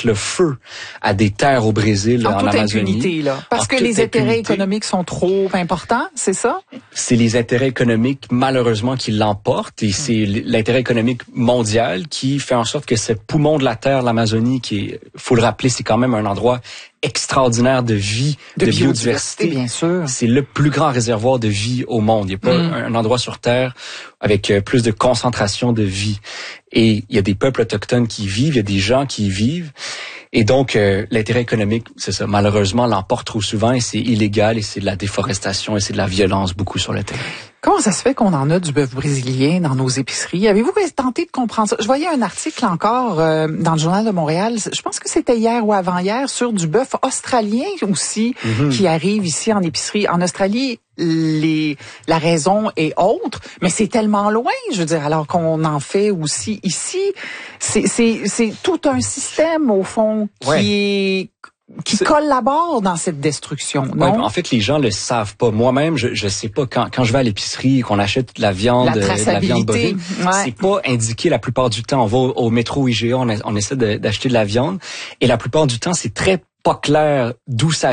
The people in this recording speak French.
mettre le feu à des terres au Brésil, en Amazonie. Impunité, là. Parce que les intérêts économiques sont trop importants, c'est ça? C'est les intérêts économiques, malheureusement, qui l'emportent. Et c'est l'intérêt économique mondial qui fait en sorte que ce poumon de la terre, l'Amazonie, qui est, faut le rappeler, c'est quand même un endroit extraordinaire de vie, de biodiversité. Bien sûr. C'est le plus grand réservoir de vie au monde. Il n'y a pas un endroit sur Terre avec plus de concentration de vie. Et il y a des peuples autochtones qui y vivent, il y a des gens qui y vivent. Et donc, l'intérêt économique, c'est ça, malheureusement, l'emporte trop souvent et c'est illégal et c'est de la déforestation et c'est de la violence beaucoup sur le terrain. Comment ça se fait qu'on en a du bœuf brésilien dans nos épiceries? Avez-vous tenté de comprendre ça? Je voyais un article encore dans le Journal de Montréal, je pense que c'était hier ou avant-hier, sur du bœuf australien aussi qui arrive ici en épicerie. En Australie, la raison est autre, mais c'est tellement loin, je veux dire, alors qu'on en fait aussi ici. C'est tout un système, au fond, qui collabore dans cette destruction, non? Ouais, en fait, les gens le savent pas. Moi-même, je sais pas, quand je vais à l'épicerie et qu'on achète de la viande, la viande bovine, c'est pas indiqué la plupart du temps. On va au métro IGA, on essaie d'acheter de la viande et la plupart du temps, c'est très pas clair d'où ça